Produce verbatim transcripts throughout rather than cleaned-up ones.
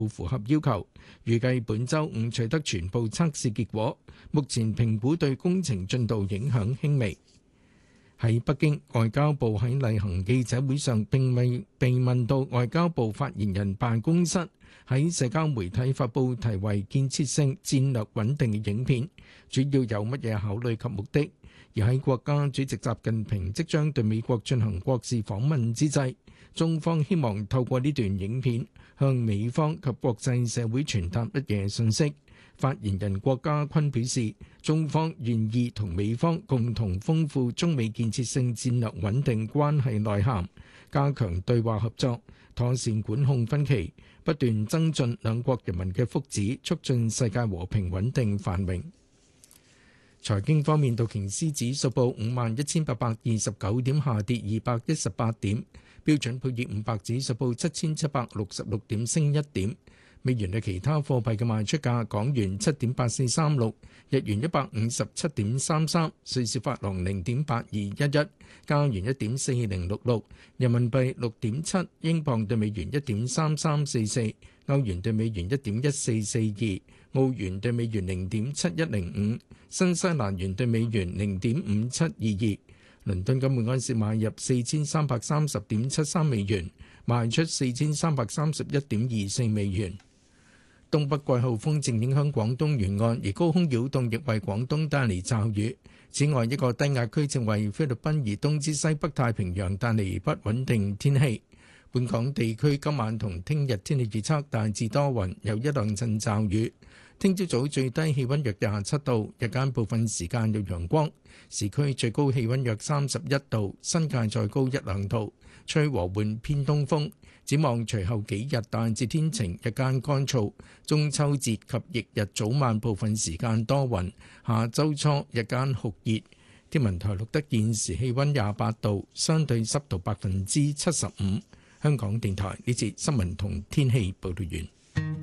符合要求，預計本週五取得全部測試結果。目前評估對工程進度影響輕微。喺北京，外交部喺例行記者會上並未被問到外交部發言人辦公室喺社交媒體發布題為建設性戰略穩定嘅影片，主要有乜嘢考慮及目的。而喺國家主席習近平即將對美國進行國事訪問之際，中方希望透過呢段影片向美方及國際社會傳達乜嘢信息。發言人郭家坤表示，中方願意同美方共同豐富中美建設性戰略穩定關係內涵，加強對話合作，妥善管控分歧，不斷增進兩國人民嘅福祉，促進世界和平穩定繁榮。財經方面，道瓊斯指數報五萬一千八百二十九點，下跌二百一十八點；標準普爾五百指數報七千七百六十六點，升一點。美元對其他貨幣嘅賣出價：港元七點八四三六，日元一百五十七點三三，瑞士法郎零點八二一一，加元一點四零六六，人民幣六點七，英鎊對美元一點三三四四，歐元對美元一點一四四二，澳元對美元零點七一零五，新西蘭元對美元零點五七二二。倫敦金每安士買入四千三百三十點七三美元，賣出四千三百三十一點二四美元。東北季候風正影響廣東沿岸，而高空擾動亦為廣東帶嚟驟雨。此外，一個低壓區正為菲律賓以東之西北太平洋帶嚟不穩定天氣。本港地區今晚同聽日天氣預測大致多雲，有一兩陣驟雨。聽朝早最低氣溫約廿七度，日間部分時間有陽光。市區最高氣溫約三十一度，新界再高一兩度，吹和緩偏東風。展望隨後幾日大致天晴，日間乾燥。中秋節及翌日早晚部分時間多雲，下周初日間酷熱。天文台錄得現時氣溫廿八度，相對濕度百分之七十五。香港電台呢節新聞同天氣報道完。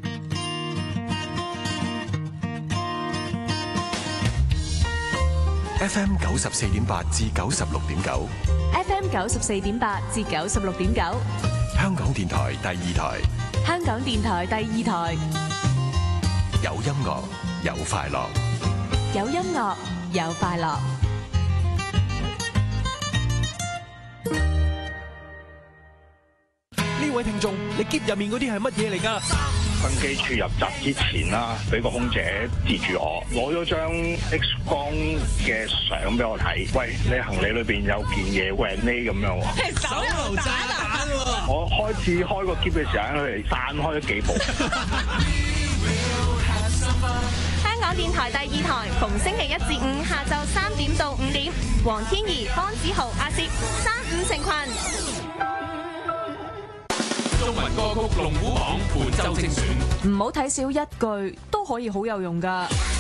F M 九十四點八至九十六點九 ，F M 九十四點八至九十六點九， 香港電台第二台， 香港電台第二台， 有音樂有快樂， 有音樂有快樂。 呢位聽眾，你篋入面嗰啲係乜嘢嚟㗎？ 登機處入閘之前啦，俾個空姐截住我，攞咗張 X 光嘅相俾我睇。喂，你行李裏邊有件嘢 grenade 咁樣喎， 手榴彈喎！ 我開始開個篋嘅時候，佢哋散開咗幾步。 香港電台第二台，逢星期一至五下晝三點到五點，黃天怡、方子豪、阿攝三五成群。 中文歌曲龍虎榜本周精選， 唔好睇少一句，都可以好有用㗎。